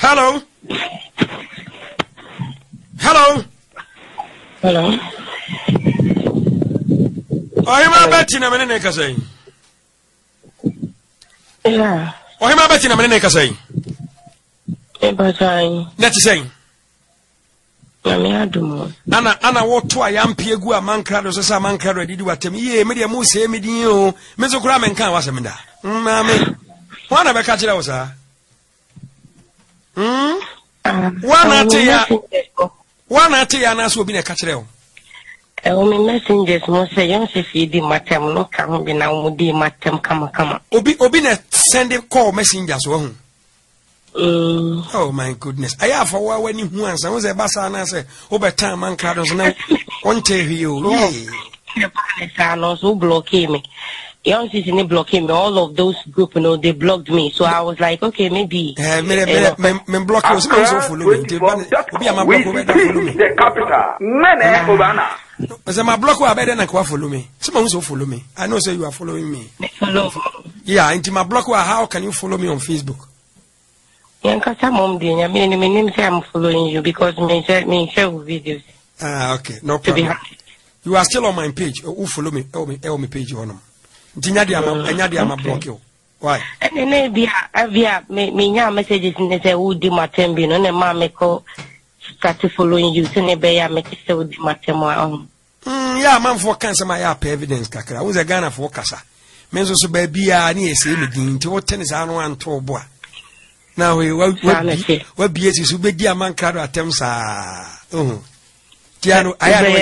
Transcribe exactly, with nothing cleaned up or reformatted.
Hello. Hello. Hello. Oh, you my betting a minute, say. Yeah. Oh, you my betting a minute, say. Let's say. Anna, Anna, what to I am Piegu, a man crowd, as a man crowd, did what to me, Media Muse, Medio, Mister Cram and Can was a minda. Mammy, one of a catcher was her. Hmm? One at you, one at you, and us will be a catcher. Oh, messengers must say, young if you did my time, no come be now, would be my time, come, come. Obi, Obina, send a call messengers one. Mm. Oh my goodness! I have for when you once I was a bassa and I say, over time, man, cards now. Won't tell you, yeah. So block me. Young is in blocking me. All of those group, you know, they blocked me. So I was like, okay, maybe. Eh, me, me, me, block you. So follow me. Be a my block over follow me. The capital. Mane Obana. As a my block over better than follow me. Someone so follow me. I know, say you are following me. Follow. Yeah, into my block. How can you follow me on Facebook? Yeah, because I'm on the I mean, my name say I'm following you because me share me share videos. Ah, okay, no problem. You are still on my page. Who follow me? Oh, me, oh, me page on them. Tinyadi ama, tinyadi ama block you. Why? And then maybe I me me nya messages in say who di matem bi no na ma me ko start following you. So ne be ya me say who di matem on. Hmm, yeah, man for cancer my app evidence kakra. Who's a Ghana for kasa? Menzo so baby ya ni ese me din. Ti what tennis anu anto boa. Now we what what B S is who be dear man crowd attempts ah. Uh-huh. Tiano, I